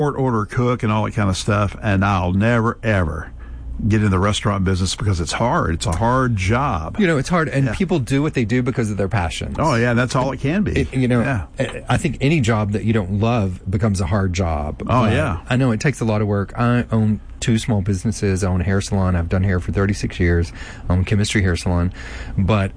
order cook and all that kind of stuff, and I'll never, ever get in the restaurant business because it's hard. It's a hard job. It's hard, and people do what they do because of their passions. Oh, yeah, that's all it can be. I think any job that you don't love becomes a hard job. Oh, yeah. I know it takes a lot of work. I own 2 small businesses. I own a hair salon. I've done hair for 36 years. I own Chemistry Hair Salon. But,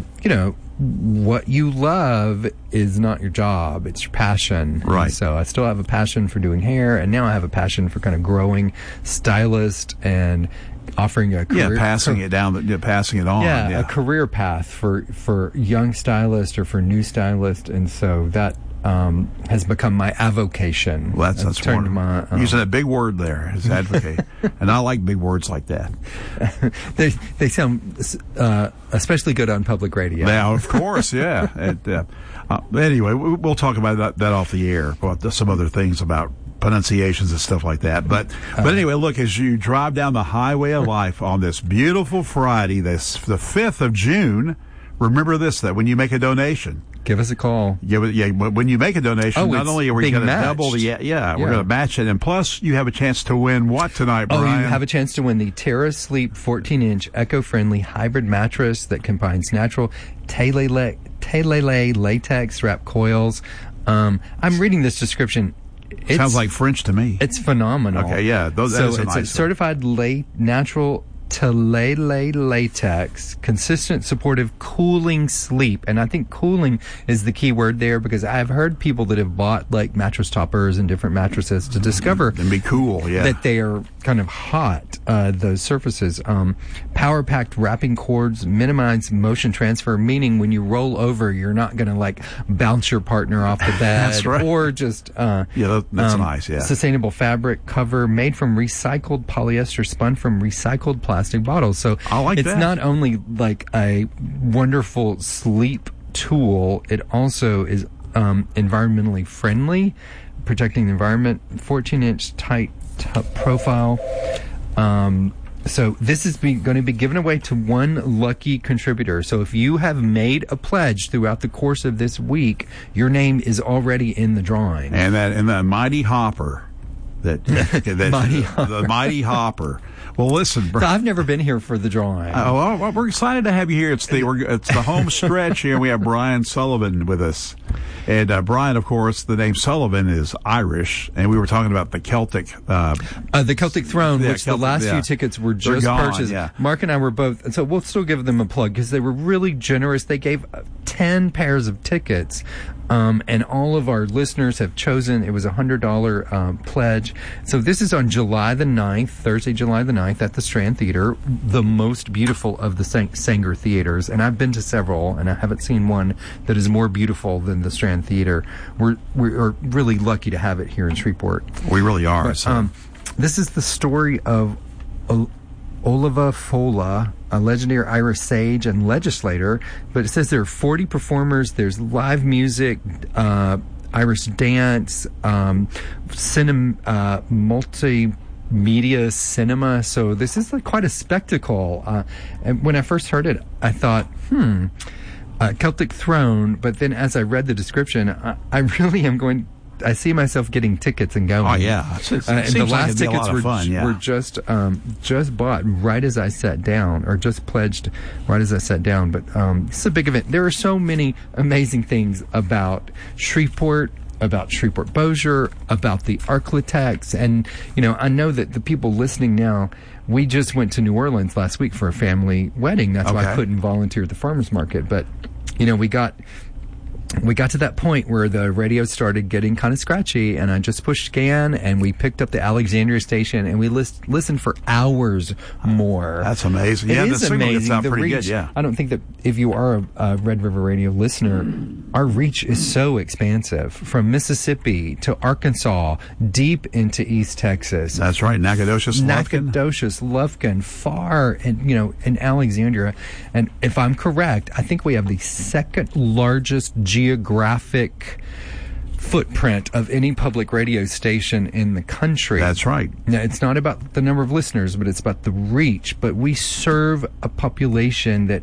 what you love is not your job. It's your passion. Right. And so I still have a passion for doing hair, and now I have a passion for kind of growing stylist and offering a career. Passing it on. Yeah, a career path for young stylists or for new stylists. And so that has become my avocation. Well, that's wonderful. Using a big word there, is advocate. And I like big words like that. They sound especially good on public radio. Now, of course, yeah. Anyway, we'll talk about that off the air, about some other things about pronunciations and stuff like that. But anyway, look, as you drive down the highway of life on this beautiful Friday, the 5th of June, remember this, that when you make a donation, give us a call. When you make a donation, not only are we going to double we're going to match it, and plus you have a chance to win what tonight, Brian? Oh, you have a chance to win the Terra Sleep 14-inch eco-friendly hybrid mattress that combines natural Tailele latex wrap coils. I'm reading this description. It sounds like French to me. It's phenomenal. Okay, yeah. It's a certified natural Tailele latex, consistent, supportive, cooling sleep. And I think cooling is the key word there, because I've heard people that have bought like mattress toppers and different mattresses to discover and be cool, that they are kind of hot, those surfaces. Power packed wrapping cords minimize motion transfer, meaning when you roll over, you're not going to like bounce your partner off the bed. That's right. Or just that's nice. Yeah, sustainable fabric cover made from recycled polyester, spun from recycled plastic bottles. So I like it's that. Not only like a wonderful sleep tool, it also is environmentally friendly, protecting the environment. 14-inch tight profile. So this is going to be given away to one lucky contributor. So if you have made a pledge throughout the course of this week, your name is already in the drawing. And the mighty hopper. The mighty hopper. Well, listen, so I've never been here for the drawing. Well, we're excited to have you here. It's the home stretch here. We have Brian Sullivan with us. And Brian, of course, the name Sullivan is Irish, and we were talking about the Celtic... the Celtic Throne, which the last few tickets were just purchased. Yeah. Mark and I were both... So we'll still give them a plug, because they were really generous. They gave 10 pairs of tickets, and all of our listeners have chosen... It was a $100 pledge. So this is on July the 9th, Thursday, July the 9th, at the Strand Theater, the most beautiful of the Saenger theaters. And I've been to several, and I haven't seen one that is more beautiful than the Strand Theater. We're really lucky to have it here in Shreveport. We really are. But, this is the story of Olava Fola, a legendary Irish sage and legislator. But it says there are 40 performers. There's live music, Irish dance, multimedia cinema. So this is like quite a spectacle. And when I first heard it, I thought, Celtic Throne, but then as I read the description, I really am going... I see myself getting tickets and going. Oh, yeah. And the last tickets were just bought right as I sat down, or just pledged right as I sat down. But it's a big event. There are so many amazing things about Shreveport, about Shreveport Bossier, about the Arklatex. And, I know that the people listening now, we just went to New Orleans last week for a family wedding. That's why I couldn't volunteer at the farmer's market. But, we got to that point where the radio started getting kind of scratchy, and I just pushed scan, and we picked up the Alexandria station, and we listened for hours more. That's amazing. It yeah, is the signal amazing. gets out The pretty reach, good, yeah. I don't think that if you are a Red River Radio listener, our reach is so expansive, from Mississippi to Arkansas, deep into East Texas. That's right, Nacogdoches, Lufkin, far, and in Alexandria. And if I'm correct, I think we have the second largest geographic footprint of any public radio station in the country. That's right. Now, it's not about the number of listeners, but it's about the reach. But we serve a population that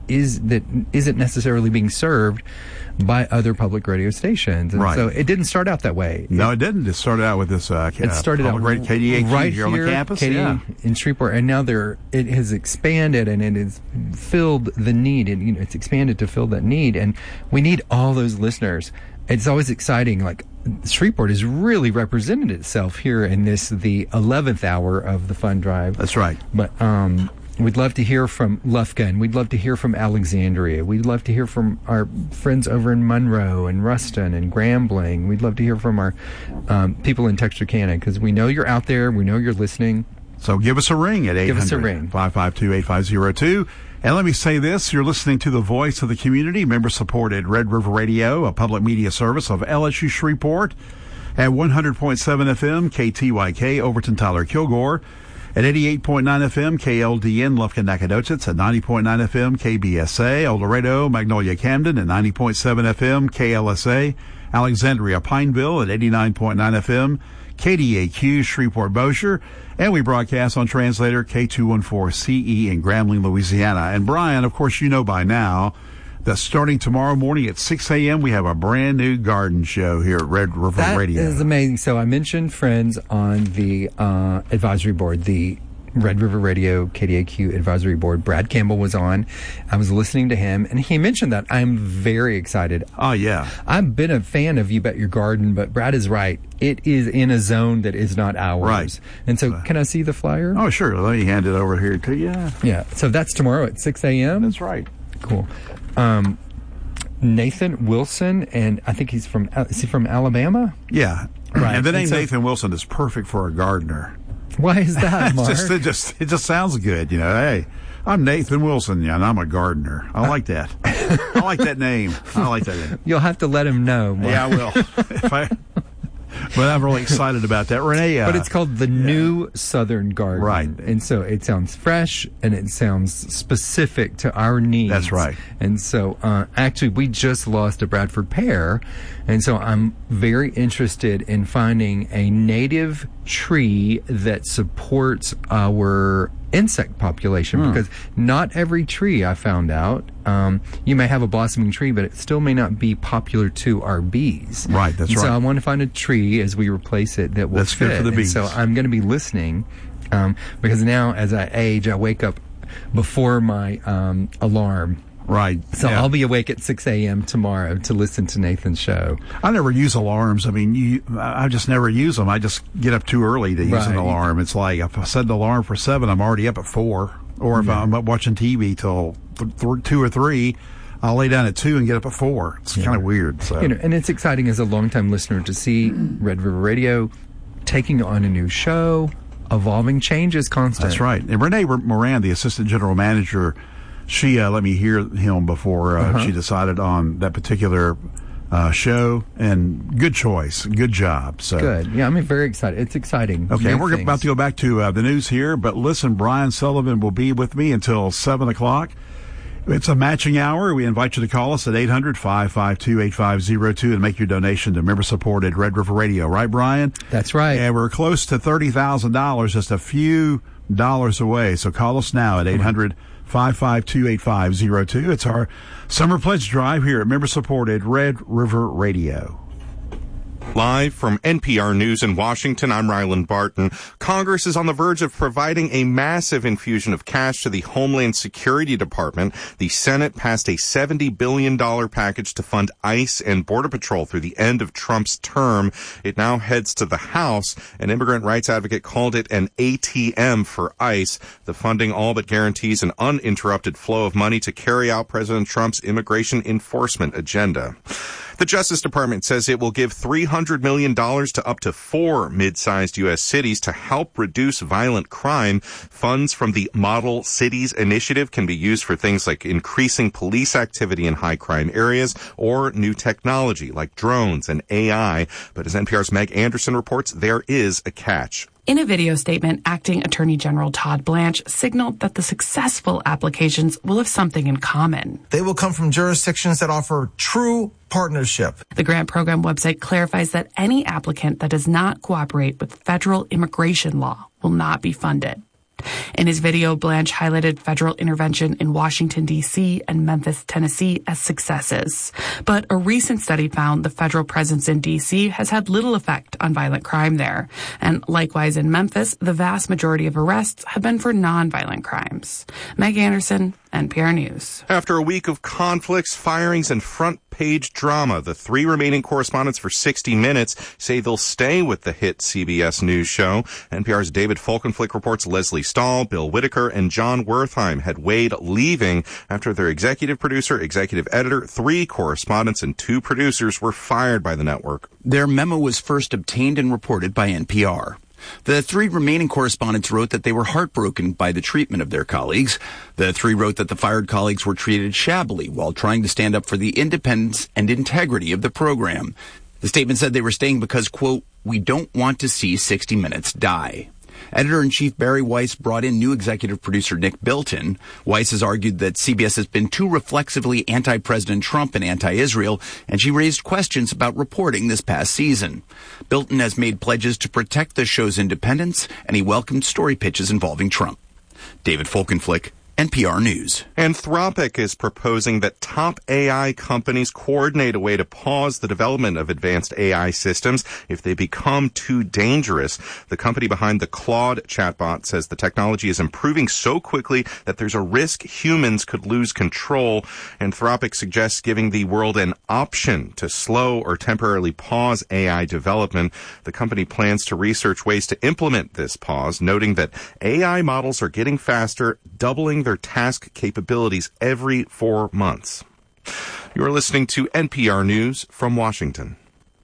isn't necessarily being served by other public radio stations. And so it didn't start out that way. No, it didn't. It started out with this it started out KDAQ right here on the campus. In Shreveport. And now it has expanded, and it has filled the need. And, it's expanded to fill that need. And we need all those listeners. It's always exciting. Like, Shreveport has really represented itself here in the 11th hour of the Fund Drive. That's right. But we'd love to hear from Lufkin. We'd love to hear from Alexandria. We'd love to hear from our friends over in Monroe and Ruston and Grambling. We'd love to hear from our people in Texarkana, because we know you're out there. We know you're listening. So give us a ring at 800-552-8502. And let me say this, you're listening to the Voice of the Community, member-supported Red River Radio, a public media service of LSU Shreveport, at 100.7 FM, KTYK, Overton, Tyler, Kilgore, at 88.9 FM, KLDN, Lufkin, Nacogdoches, at 90.9 FM, KBSA, El Dorado, Magnolia, Camden, at 90.7 FM, KLSA, Alexandria, Pineville, at 89.9 FM, KDAQ, Shreveport, Bossier, and we broadcast on translator K214CE in Grambling, Louisiana. And Brian, of course, you know by now that starting tomorrow morning at 6 a.m., we have a brand new garden show here at Red River Radio. That is amazing. So I mentioned friends on the advisory board, the Red River Radio KDAQ advisory board. Brad Campbell was on. I was listening to him, and he mentioned that. I'm very excited. Oh, yeah. I've been a fan of You Bet Your Garden, but Brad is right. It is in a zone that is not ours. Right. And so, can I see the flyer? Oh, sure. Let me hand it over here to you. Yeah. So that's tomorrow at 6 a.m.? That's right. Cool. Nathan Wilson, and I think is he from Alabama? Yeah. Right. And the name Nathan Wilson is perfect for a gardener. Why is that, Mark? It just sounds good, Hey, I'm Nathan Wilson, and I'm a gardener. I like that. I like that name. You'll have to let him know, Mark. Yeah, I will. But I'm really excited about that, Renee. But it's called the New Southern Garden, right? And so it sounds fresh and it sounds specific to our needs. That's right. And so, actually, we just lost a Bradford pear, and so I'm very interested in finding a native tree that supports our insect population, because not every tree, I found out, you may have a blossoming tree, but it still may not be popular to our bees. Right, that's right. So I want to find a tree as we replace it that will fit. Good for the bees. And so I'm going to be listening, because now as I age, I wake up before my alarm. Right. So I'll be awake at 6 a.m. tomorrow to listen to Nathan's show. I never use alarms. I mean, I just never use them. I just get up too early to use an alarm. It's like if I set the alarm for 7, I'm already up at 4. Or if I'm up watching TV till 2 or 3, I'll lay down at 2 and get up at 4. It's kind of weird. So. And it's exciting as a longtime listener to see Red River Radio taking on a new show, evolving, change is constant. That's right. And Renee Moran, the assistant general manager, she let me hear him before she decided on that particular show, and good choice, good job. So good. Yeah, I'm very excited. It's exciting. Okay, we're about to go back to the news here, but listen, Brian Sullivan will be with me until 7 o'clock. It's a matching hour. We invite you to call us at 800-552-8502 and make your donation to member-supported Red River Radio. Right, Brian? That's right. And we're close to $30,000, just a few dollars away. So call us now at 800-552-8502. It's our Summer Pledge Drive here at member-supported Red River Radio. Live from NPR News in Washington, I'm Ryland Barton. Congress is on the verge of providing a massive infusion of cash to the Homeland Security Department. The Senate passed a $70 billion package to fund ICE and Border Patrol through the end of Trump's term. It now heads to the House. An immigrant rights advocate called it an ATM for ICE. The funding all but guarantees an uninterrupted flow of money to carry out President Trump's immigration enforcement agenda. The Justice Department says it will give $300 million to up to 4 mid-sized U.S. cities to help reduce violent crime. Funds from the Model Cities Initiative can be used for things like increasing police activity in high-crime areas or new technology like drones and AI. But as NPR's Meg Anderson reports, there is a catch. In a video statement, Acting Attorney General Todd Blanche signaled that the successful applications will have something in common. They will come from jurisdictions that offer true partnership. The grant program website clarifies that any applicant that does not cooperate with federal immigration law will not be funded. In his video, Blanche highlighted federal intervention in Washington, D.C. and Memphis, Tennessee as successes. But a recent study found the federal presence in D.C. has had little effect on violent crime there. And likewise in Memphis, the vast majority of arrests have been for nonviolent crimes. Meg Anderson, NPR News. After a week of conflicts, firings, and front-page drama, the three remaining correspondents for 60 Minutes say they'll stay with the hit CBS News show. NPR's David Folkenflik reports Leslie Stahl, Bill Whitaker, and John Wertheim had weighed leaving after their executive producer, executive editor, 3 correspondents, and 2 producers were fired by the network. Their memo was first obtained and reported by NPR. The 3 remaining correspondents wrote that they were heartbroken by the treatment of their colleagues. The 3 wrote that the fired colleagues were treated shabbily while trying to stand up for the independence and integrity of the program. The statement said they were staying because, quote, "We don't want to see 60 Minutes die." Editor-in-Chief Barry Weiss brought in new executive producer Nick Bilton. Weiss has argued that CBS has been too reflexively anti-President Trump and anti-Israel, and she raised questions about reporting this past season. Bilton has made pledges to protect the show's independence, and he welcomed story pitches involving Trump. David Folkenflik, NPR News. Anthropic is proposing that top AI companies coordinate a way to pause the development of advanced AI systems if they become too dangerous. The company behind the Claude chatbot says the technology is improving so quickly that there's a risk humans could lose control. Anthropic suggests giving the world an option to slow or temporarily pause AI development. The company plans to research ways to implement this pause, noting that AI models are getting faster, doubling their task capabilities every 4 months. You're listening to NPR News from Washington.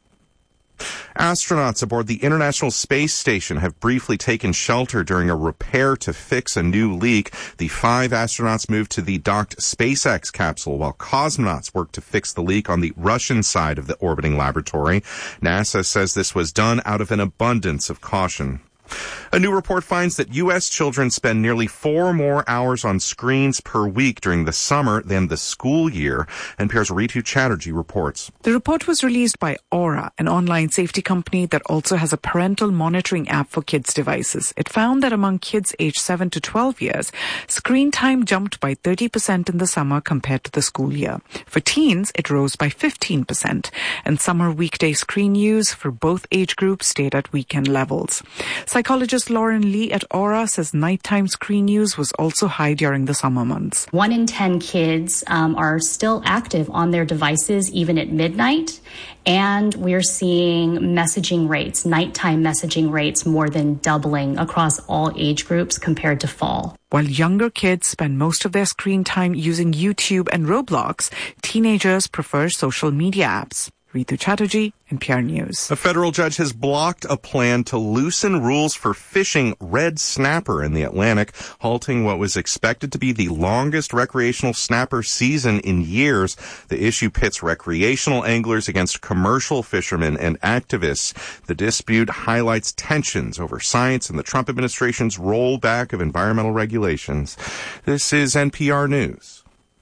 Astronauts aboard the International Space Station have briefly taken shelter during a repair to fix a new leak. The 5 astronauts moved to the docked SpaceX capsule while cosmonauts worked to fix the leak on the Russian side of the orbiting laboratory. NASA says this was done out of an abundance of caution. A new report finds that U.S. children spend nearly 4 more hours on screens per week during the summer than the school year. NPR's Ritu Chatterjee reports. The report was released by Aura, an online safety company that also has a parental monitoring app for kids' devices. It found that among kids aged 7 to 12 years, screen time jumped by 30% in the summer compared to the school year. For teens, it rose by 15%, and summer weekday screen use for both age groups stayed at weekend levels. Psychologist Lauren Lee at Aura says nighttime screen use was also high during the summer months. 1 in 10 kids are still active on their devices even at midnight, and we're seeing messaging rates, nighttime messaging rates, more than doubling across all age groups compared to fall. While younger kids spend most of their screen time using YouTube and Roblox, teenagers prefer social media apps. Ritu Chatterjee, NPR News. A federal judge has blocked a plan to loosen rules for fishing red snapper in the Atlantic, halting what was expected to be the longest recreational snapper season in years. The issue pits recreational anglers against commercial fishermen and activists. The dispute highlights tensions over science and the Trump administration's rollback of environmental regulations. This is NPR News.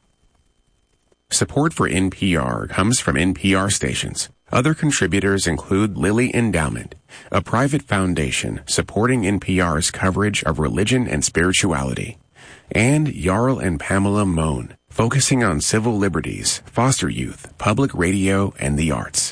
Support for NPR comes from NPR stations. Other contributors include Lilly Endowment, a private foundation supporting NPR's coverage of religion and spirituality, and Jarl and Pamela Mohn, focusing on civil liberties, foster youth, public radio, and the arts.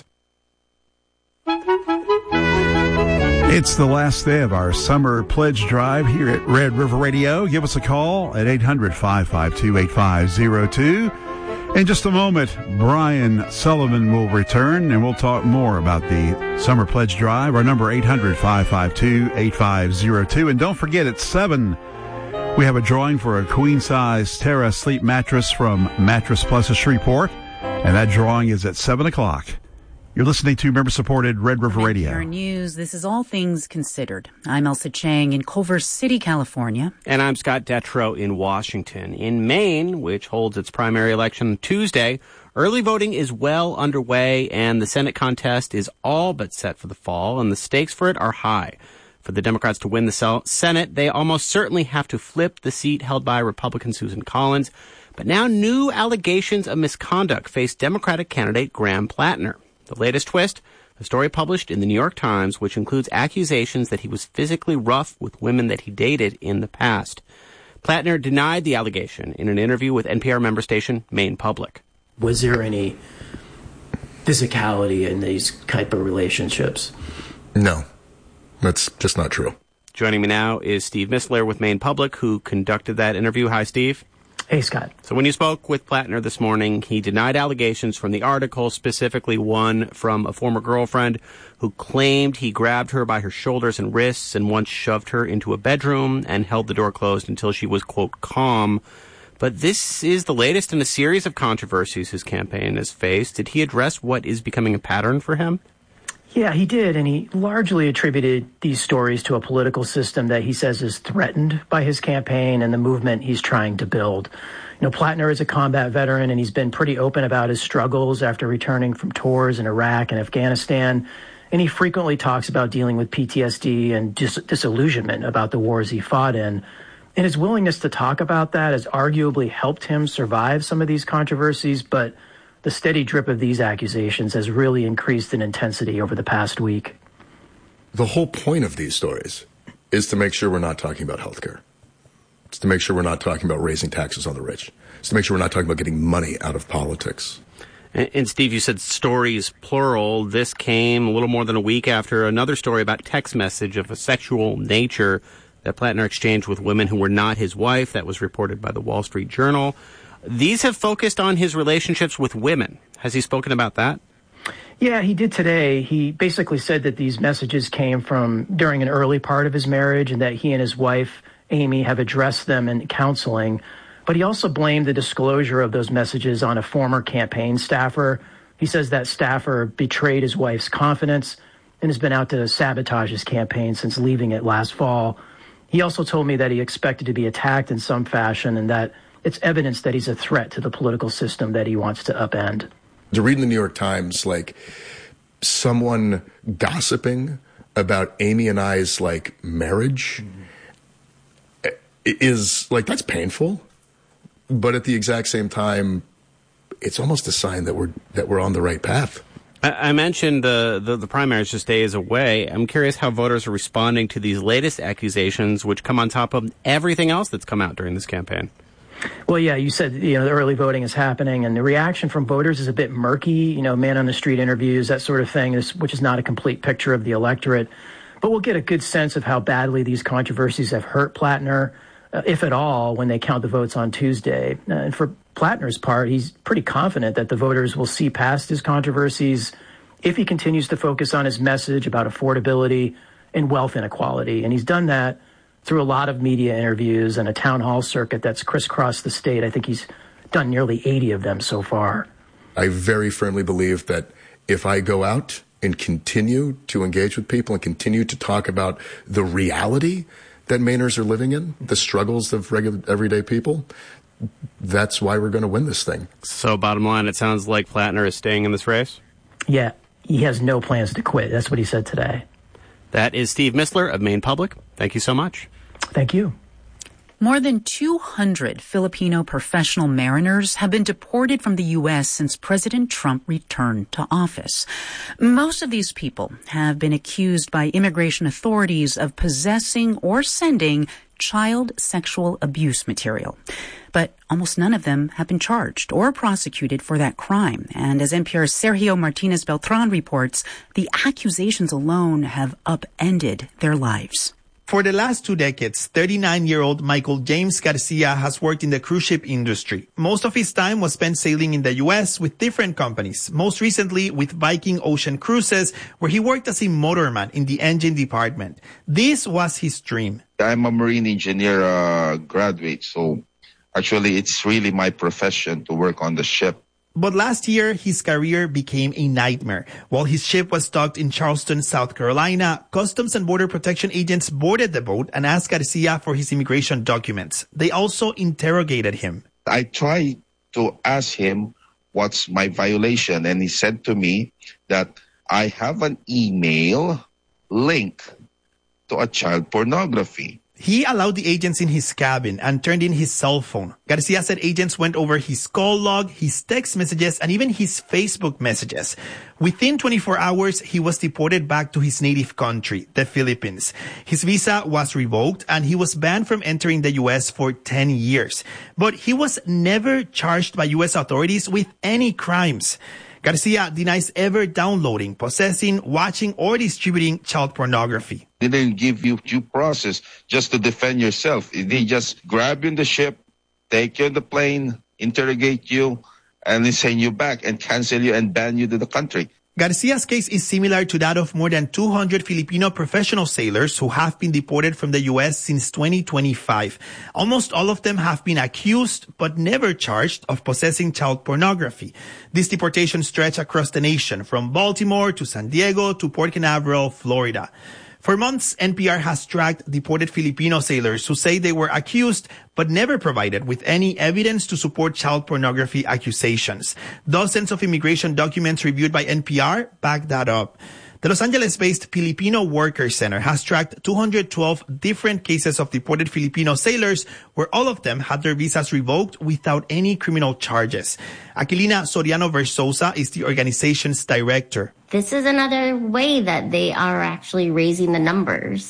It's the last day of our summer pledge drive here at Red River Radio. Give us a call at 800-552-8502. In just a moment, Brian Sullivan will return, and we'll talk more about the Summer Pledge Drive. Our number, 800-552-8502. And don't forget, at 7, we have a drawing for a queen-size Terra sleep mattress from Mattress Plus of Shreveport, and that drawing is at 7 o'clock. You're listening to member-supported Red River Radio. NPR News, this is All Things Considered. I'm Elsa Chang in Culver City, California. And I'm Scott Detrow in Washington. In Maine, which holds its primary election Tuesday, early voting is well underway, and the Senate contest is all but set for the fall, and the stakes for it are high. For the Democrats to win the Senate, they almost certainly have to flip the seat held by Republican Susan Collins. But now new allegations of misconduct face Democratic candidate Graham Plattner. The latest twist, A story published in the New York Times, which includes accusations that he was physically rough with women that he dated in the past. Plattner denied the allegation in an interview with NPR member station Maine Public. Was there any physicality in these type of relationships? No, that's just not true. Joining me now is Steve Mistler with Maine Public, who conducted that interview. Hi, Steve. Hey, Scott. So when you spoke with Plattner this morning, he denied allegations from the article, specifically one from a former girlfriend who claimed he grabbed her by her shoulders and wrists and once shoved her into a bedroom and held the door closed until she was, quote, calm. But this is the latest in a series of controversies his campaign has faced. Did he address what is becoming a pattern for him? Yeah, he did, and he largely attributed these stories to a political system that he says is threatened by his campaign and the movement he's trying to build. You know, Plattner is a combat veteran, and he's been pretty open about his struggles after returning from tours in Iraq and Afghanistan, and he frequently talks about dealing with PTSD and disillusionment about the wars he fought in. And his willingness to talk about that has arguably helped him survive some of these controversies, but the steady drip of these accusations has really increased in intensity over the past week. The whole point of these stories is to make sure we're not talking about healthcare. It's to make sure we're not talking about raising taxes on the rich. It's to make sure we're not talking about getting money out of politics. And Steve, you said stories plural. This came a little more than a week after another story about text message of a sexual nature that Plattner exchanged with women who were not his wife. That was reported by the Wall Street Journal. These have focused on his relationships with women. Has he spoken about that? Yeah, he did today. He basically said that these messages came from during an early part of his marriage and that he and his wife, Amy, have addressed them in counseling. But he also blamed the disclosure of those messages on a former campaign staffer. He says that staffer betrayed his wife's confidence and has been out to sabotage his campaign since leaving it last fall. He also told me that he expected to be attacked in some fashion and that it's evidence that he's a threat to the political system that he wants to upend. To read in the New York Times, like, someone gossiping about Amy and I's, like, marriage is, like, that's painful. But at the exact same time, it's almost a sign that we're on the right path. I mentioned the primaries just days away. I'm curious how voters are responding to these latest accusations, which come on top of everything else that's come out during this campaign. Well, yeah, you said, the early voting is happening, and the reaction from voters is a bit murky, man-on-the-street interviews, that sort of thing, which is not a complete picture of the electorate. But we'll get a good sense of how badly these controversies have hurt Plattner, if at all, when they count the votes on Tuesday. And for Plattner's part, he's pretty confident that the voters will see past his controversies if he continues to focus on his message about affordability and wealth inequality. And he's done that through a lot of media interviews and a town hall circuit that's crisscrossed the state. I think he's done nearly 80 of them so far. I very firmly believe that if I go out and continue to engage with people and continue to talk about the reality that Mainers are living in, the struggles of regular everyday people, that's why we're going to win this thing. So bottom line, it sounds like Plattner is staying in this race? Yeah, he has no plans to quit. That's what he said today. That is Steve Mistler of Maine Public. Thank you so much. Thank you. More than 200 Filipino professional mariners have been deported from the U.S. since President Trump returned to office. Most of these people have been accused by immigration authorities of possessing or sending child sexual abuse material. But almost none of them have been charged or prosecuted for that crime. And as NPR's Sergio Martinez Beltran reports, the accusations alone have upended their lives. For the last 2 decades, 39-year-old Michael James Garcia has worked in the cruise ship industry. Most of his time was spent sailing in the U.S. with different companies, most recently with Viking Ocean Cruises, where he worked as a motorman in the engine department. This was his dream. I'm a marine engineer graduate, so actually it's really my profession to work on the ship. But last year, his career became a nightmare. While his ship was docked in Charleston, South Carolina, Customs and Border Protection agents boarded the boat and asked Garcia for his immigration documents. They also interrogated him. I tried to ask him what's my violation, and he said to me that I have an email link to a child pornography. He allowed the agents in his cabin and turned in his cell phone. Garcia said agents went over his call log, his text messages, and even his Facebook messages. Within 24 hours, he was deported back to his native country, the Philippines. His visa was revoked and he was banned from entering the U.S. for 10 years. But he was never charged by U.S. authorities with any crimes. Garcia denies ever downloading, possessing, watching, or distributing child pornography. They didn't give you due process just to defend yourself. They just grab you in the ship, take you on the plane, interrogate you, and then send you back and cancel you and ban you to the country. Garcia's case is similar to that of more than 200 Filipino professional sailors who have been deported from the U.S. since 2025. Almost all of them have been accused but never charged of possessing child pornography. These deportations stretch across the nation, from Baltimore to San Diego to Port Canaveral, Florida. For months, NPR has tracked deported Filipino sailors who say they were accused but never provided with any evidence to support child pornography accusations. Dozens of immigration documents reviewed by NPR back that up. The Los Angeles-based Filipino Workers Center has tracked 212 different cases of deported Filipino sailors where all of them had their visas revoked without any criminal charges. Aquilina Soriano Versosa is the organization's director. This is another way that they are actually raising the numbers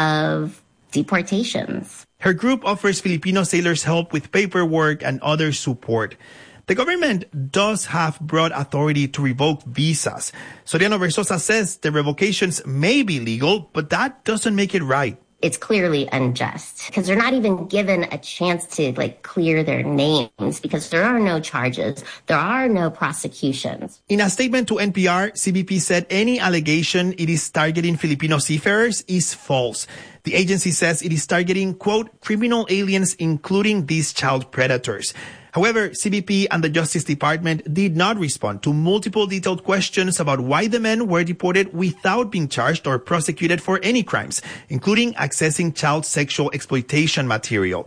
of deportations. Her group offers Filipino sailors help with paperwork and other support. The government does have broad authority to revoke visas. Soriano Versosa says the revocations may be legal, but that doesn't make it right. It's clearly unjust because they're not even given a chance to clear their names because there are no charges. There are no prosecutions. In a statement to NPR, CBP said any allegation it is targeting Filipino seafarers is false. The agency says it is targeting, quote, criminal aliens, including these child predators. However, CBP and the Justice Department did not respond to multiple detailed questions about why the men were deported without being charged or prosecuted for any crimes, including accessing child sexual exploitation material.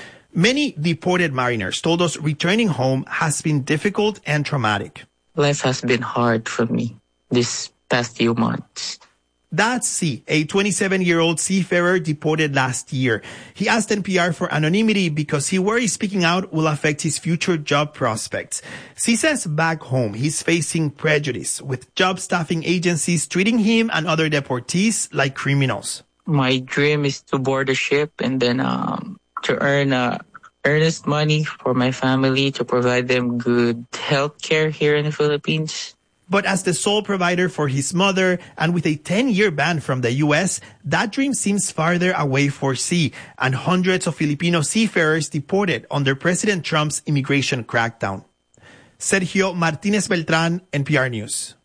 Many deported mariners told us returning home has been difficult and traumatic. Life has been hard for me this past few months. That's C, a 27-year-old seafarer deported last year. He asked NPR for anonymity because he worries speaking out will affect his future job prospects. C says back home he's facing prejudice, with job staffing agencies treating him and other deportees like criminals. My dream is to board a ship and then to earn earnest money for my family, to provide them good health care here in the Philippines. But as the sole provider for his mother and with a 10-year ban from the U.S., that dream seems farther away for C and hundreds of Filipino seafarers deported under President Trump's immigration crackdown. Sergio Martinez Beltran, NPR News.